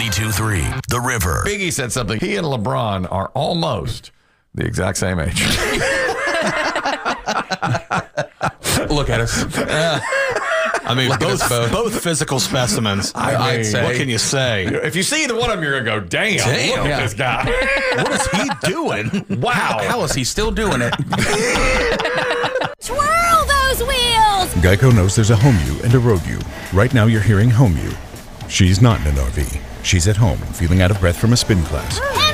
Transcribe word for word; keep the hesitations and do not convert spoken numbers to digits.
ninety-two point three, The River. Biggie said something. He and LeBron are almost the exact same age. Look at us. Uh, I mean, both, both both physical specimens. I I'd mean, say. What can you say? If you see either one of them, you're going to go, damn, Damn. look Yeah. at this guy. What is he doing? Wow. How is he still doing it? Twirl those wheels! Geico knows there's a home you and a road you. Right now you're hearing home you. She's not in an R V. She's at home, feeling out of breath from a spin class.